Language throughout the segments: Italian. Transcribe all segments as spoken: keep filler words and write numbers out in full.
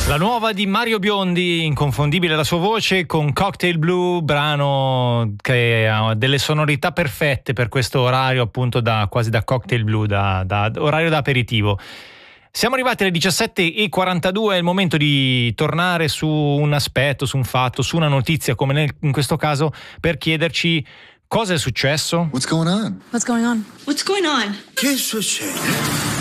La nuova di Mario Biondi, inconfondibile la sua voce, con Cocktail Blue, brano che ha delle sonorità perfette per questo orario, appunto da quasi da cocktail blue, da, da orario da aperitivo. Siamo arrivati alle diciassette e quarantadue, è il momento di tornare su un aspetto, su un fatto, su una notizia, come nel, in questo caso, per chiederci cosa è successo. What's going on? What's going on? What's going on? Che succede?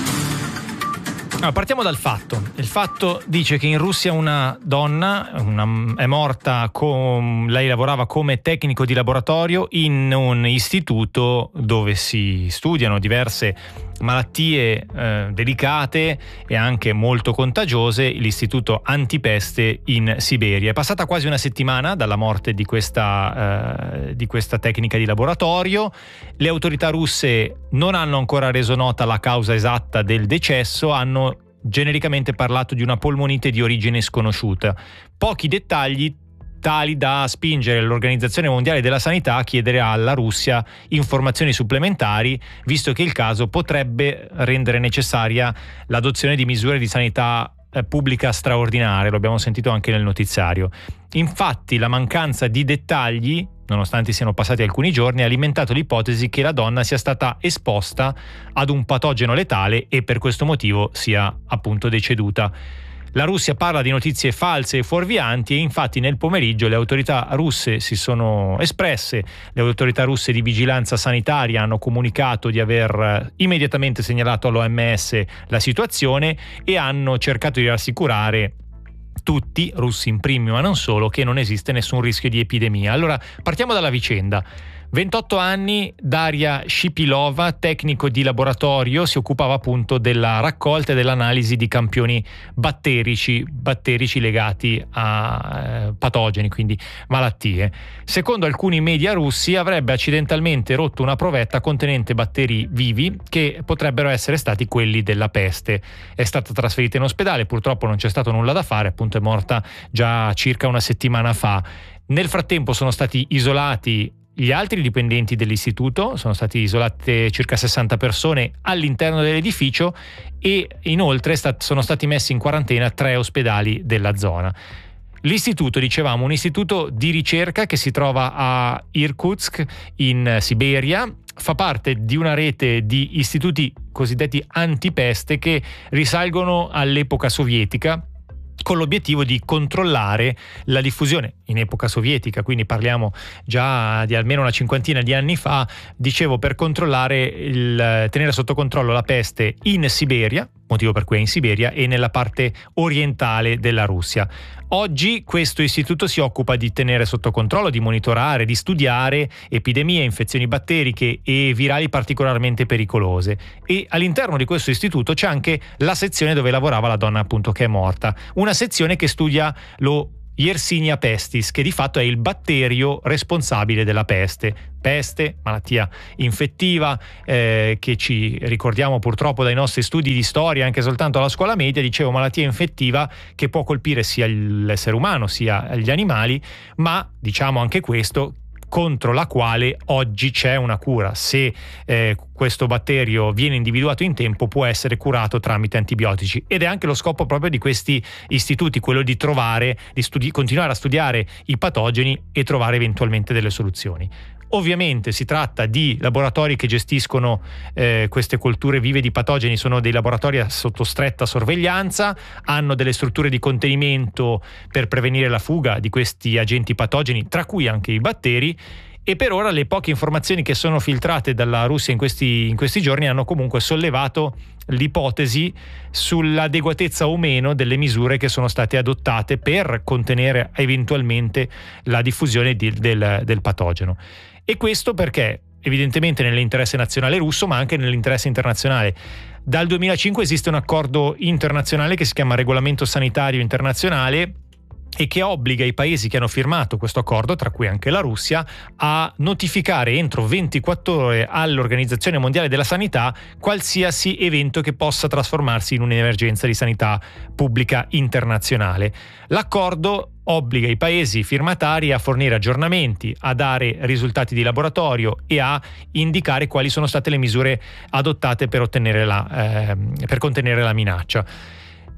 Allora, partiamo dal fatto. Il fatto dice che in Russia una donna una, è morta, con, lei lavorava come tecnico di laboratorio in un istituto dove si studiano diverse malattie eh, delicate e anche molto contagiose, l'istituto antipeste in Siberia. È passata quasi una settimana dalla morte di questa, eh, di questa tecnica di laboratorio. Le autorità russe non hanno ancora reso nota la causa esatta del decesso, hanno genericamente parlato di una polmonite di origine sconosciuta. Pochi dettagli tali da spingere l'Organizzazione Mondiale della Sanità a chiedere alla Russia informazioni supplementari, visto che il caso potrebbe rendere necessaria l'adozione di misure di sanità pubblica straordinarie, lo abbiamo sentito anche nel notiziario. Infatti la mancanza di dettagli, nonostante siano passati alcuni giorni, ha alimentato l'ipotesi che la donna sia stata esposta ad un patogeno letale e per questo motivo sia appunto deceduta. La Russia parla di notizie false e fuorvianti e infatti nel pomeriggio le autorità russe si sono espresse. Le autorità russe di vigilanza sanitaria hanno comunicato di aver immediatamente segnalato all'O M S la situazione e hanno cercato di rassicurare tutti, russi in primis ma non solo, che non esiste nessun rischio di epidemia. Allora partiamo dalla vicenda. ventotto anni, Daria Shipilova, tecnico di laboratorio, si occupava appunto della raccolta e dell'analisi di campioni batterici, batterici legati a eh, patogeni, quindi malattie. Secondo alcuni media russi avrebbe accidentalmente rotto una provetta contenente batteri vivi che potrebbero essere stati quelli della peste. È stata trasferita in ospedale, purtroppo non c'è stato nulla da fare, appunto è morta già circa una settimana fa. Nel frattempo sono stati isolati gli altri dipendenti dell'istituto, sono state isolate circa sessanta persone all'interno dell'edificio e inoltre stat- sono stati messi in quarantena tre ospedali della zona. L'istituto, dicevamo, un istituto di ricerca che si trova a Irkutsk in Siberia, fa parte di una rete di istituti cosiddetti antipeste che risalgono all'epoca sovietica, con l'obiettivo di controllare la diffusione in epoca sovietica, quindi parliamo già di almeno una cinquantina di anni fa, dicevo, per controllare il tenere sotto controllo la peste in Siberia, motivo per cui è in Siberia, e nella parte orientale della Russia. Oggi questo istituto si occupa di tenere sotto controllo, di monitorare, di studiare epidemie, infezioni batteriche e virali particolarmente pericolose, e all'interno di questo istituto c'è anche la sezione dove lavorava la donna appunto che è morta, una sezione che studia lo Yersinia pestis, che di fatto è il batterio responsabile della peste. Peste, malattia infettiva eh, che ci ricordiamo purtroppo dai nostri studi di storia anche soltanto alla scuola media, dicevo, malattia infettiva che può colpire sia l'essere umano sia gli animali, ma diciamo anche questo, contro la quale oggi c'è una cura. Se eh, questo batterio viene individuato in tempo può essere curato tramite antibiotici, ed è anche lo scopo proprio di questi istituti, quello di trovare, di studi- continuare a studiare i patogeni e trovare eventualmente delle soluzioni. Ovviamente si tratta di laboratori che gestiscono eh, queste colture vive di patogeni, sono dei laboratori sotto stretta sorveglianza, hanno delle strutture di contenimento per prevenire la fuga di questi agenti patogeni, tra cui anche i batteri, e per ora le poche informazioni che sono filtrate dalla Russia in questi, in questi giorni hanno comunque sollevato l'ipotesi sull'adeguatezza o meno delle misure che sono state adottate per contenere eventualmente la diffusione di, del, del patogeno. E questo perché evidentemente nell'interesse nazionale russo, ma anche nell'interesse internazionale. Dal duemilacinque esiste un accordo internazionale che si chiama Regolamento Sanitario Internazionale e che obbliga i paesi che hanno firmato questo accordo, tra cui anche la Russia, a notificare entro ventiquattro ore all'Organizzazione Mondiale della Sanità qualsiasi evento che possa trasformarsi in un'emergenza di sanità pubblica internazionale. L'accordo obbliga i paesi firmatari a fornire aggiornamenti, a dare risultati di laboratorio e a indicare quali sono state le misure adottate per ottenere la, eh, per contenere la minaccia.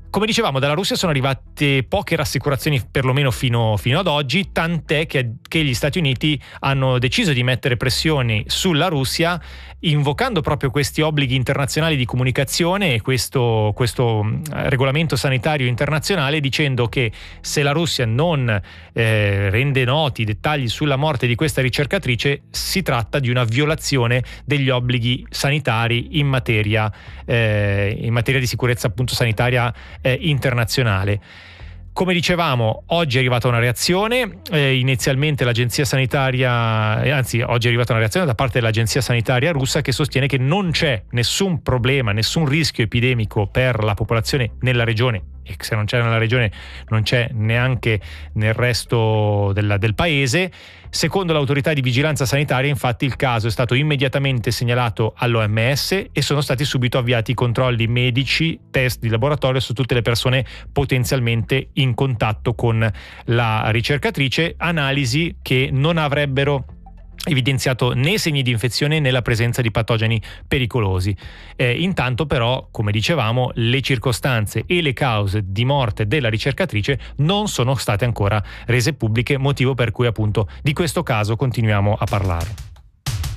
Come dicevamo, dalla Russia sono arrivate poche rassicurazioni, perlomeno fino, fino ad oggi, tant'è che, che gli Stati Uniti hanno deciso di mettere pressioni sulla Russia, invocando proprio questi obblighi internazionali di comunicazione e questo, questo regolamento sanitario internazionale, dicendo che se la Russia non eh, rende noti i dettagli sulla morte di questa ricercatrice, si tratta di una violazione degli obblighi sanitari in materia, eh, in materia di sicurezza appunto sanitaria Eh, internazionale. Come dicevamo, oggi è arrivata una reazione, eh, inizialmente l'agenzia sanitaria, eh, anzi oggi è arrivata una reazione da parte dell'agenzia sanitaria russa che sostiene che non c'è nessun problema, nessun rischio epidemico per la popolazione nella regione, e se non c'è nella regione non c'è neanche nel resto della, del paese. Secondo l'autorità di vigilanza sanitaria, infatti, il caso è stato immediatamente segnalato all'O M S e sono stati subito avviati controlli medici, test di laboratorio su tutte le persone potenzialmente in contatto con la ricercatrice, analisi che non avrebbero evidenziato né segni di infezione né la presenza di patogeni pericolosi. Eh, intanto però, come dicevamo, le circostanze e le cause di morte della ricercatrice non sono state ancora rese pubbliche, motivo per cui appunto di questo caso continuiamo a parlare.